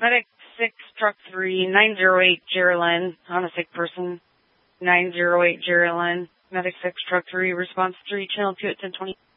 Medic 6, Truck 3, 908 Geraldine, on a sick person. 908 Geraldine. Medic 6, Truck 3, response 3, channel 2 at 1020.